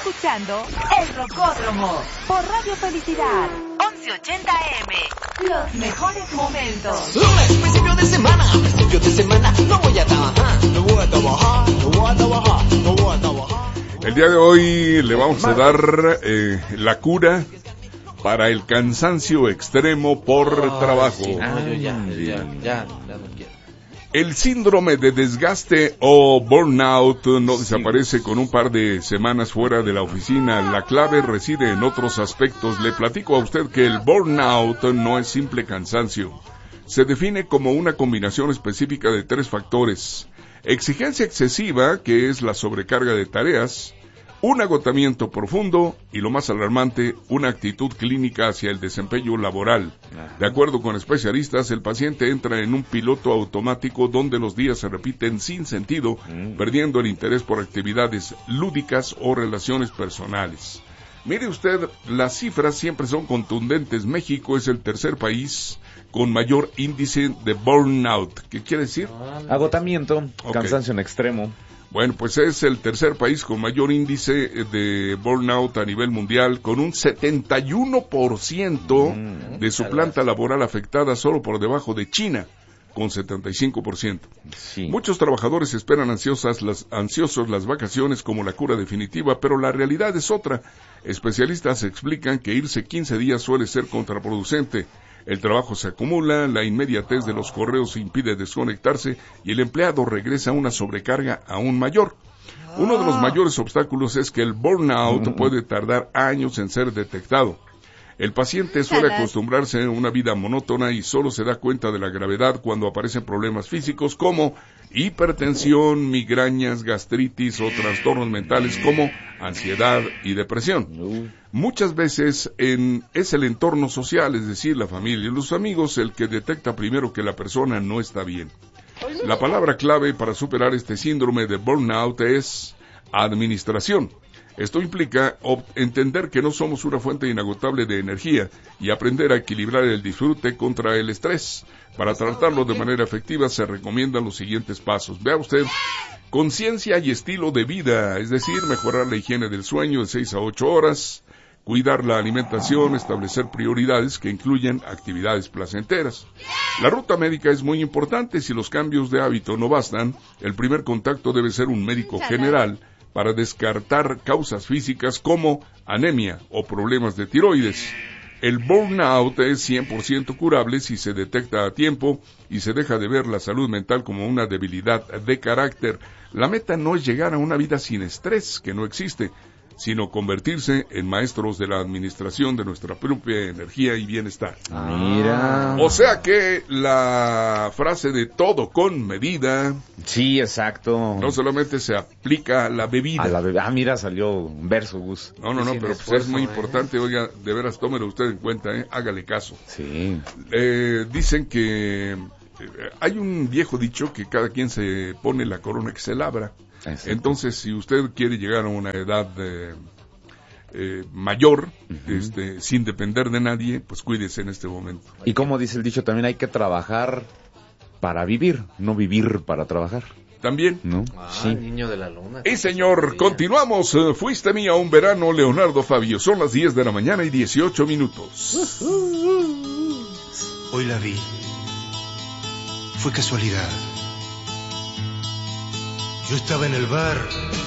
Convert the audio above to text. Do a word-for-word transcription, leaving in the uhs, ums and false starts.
escuchando El Rocódromo por Radio Felicidad once ochenta A M. Los mejores momentos. Lunes, principio de semana, principio de semana, no voy a trabajar, no voy a trabajar, no voy a trabajar, no voy a trabajar. El día de hoy le vamos a dar eh, la cura para el cansancio extremo por oh, trabajo. Sí, no, yo ya, ya, ya, ya no quiero. El síndrome de desgaste o burnout no sí. desaparece con un par de semanas fuera de la oficina. La clave reside en otros aspectos. Le platico a usted que el burnout no es simple cansancio. Se define como una combinación específica de tres factores. Exigencia excesiva, que es la sobrecarga de tareas, un agotamiento profundo y, lo más alarmante, una actitud clínica hacia el desempeño laboral. De acuerdo con especialistas, el paciente entra en un piloto automático donde los días se repiten sin sentido, perdiendo el interés por actividades lúdicas o relaciones personales. Mire usted, las cifras siempre son contundentes. México es el tercer país con mayor índice de burnout. ¿Qué quiere decir? Agotamiento, okay. Cansancio en extremo. Bueno, pues es el tercer país con mayor índice de burnout a nivel mundial, con un setenta y uno por ciento mm, de su planta laboral afectada, solo por debajo de China, con setenta y cinco por ciento. Sí. Muchos trabajadores esperan ansiosas las, ansiosos las vacaciones como la cura definitiva, pero la realidad es otra. Especialistas explican que irse quince días suele ser contraproducente. El trabajo se acumula, la inmediatez de los correos impide desconectarse y el empleado regresa a una sobrecarga aún mayor. Uno de los mayores obstáculos es que el burnout puede tardar años en ser detectado. El paciente suele acostumbrarse a una vida monótona y solo se da cuenta de la gravedad cuando aparecen problemas físicos como hipertensión, migrañas, gastritis o trastornos mentales como ansiedad y depresión. Muchas veces en, es el entorno social, es decir, la familia y los amigos, el que detecta primero que la persona no está bien. La palabra clave para superar este síndrome de burnout es administración. Esto implica entender que no somos una fuente inagotable de energía y aprender a equilibrar el disfrute contra el estrés. Para tratarlo de manera efectiva se recomiendan los siguientes pasos. Vea usted, conciencia y estilo de vida, es decir, mejorar la higiene del sueño de seis a ocho horas, cuidar la alimentación, establecer prioridades que incluyen actividades placenteras. La ruta médica es muy importante. Si los cambios de hábito no bastan, el primer contacto debe ser un médico general para descartar causas físicas como anemia o problemas de tiroides. El burnout es cien por ciento curable si se detecta a tiempo y se deja de ver la salud mental como una debilidad de carácter. La meta no es llegar a una vida sin estrés, que no existe, sino convertirse en maestros de la administración de nuestra propia energía y bienestar. Mira. O sea que la frase de todo con medida. Sí, exacto. No solamente se aplica a la bebida. A la bebida. Ah, mira, salió un verso, Gus. No, no, no, pero esfuerzo, pues es muy ¿eh? importante. Oiga, de veras, tómelo usted en cuenta, ¿eh? Hágale caso. Sí. Eh, dicen que eh, hay un viejo dicho que cada quien se pone la corona que se labra. Exacto. Entonces, si usted quiere llegar a una edad eh, eh, mayor, uh-huh. este, sin depender de nadie, pues cuídese en este momento. Y como dice el dicho, también hay que trabajar para vivir, no vivir para trabajar. También. ¿No? Ah, sí. Niño de la luna. Y señor, continuamos. Uh, fuiste mía un verano, Leonardo Fabio. Son las diez de la mañana y dieciocho minutos. Hoy la vi. Fue casualidad. Yo estaba en el bar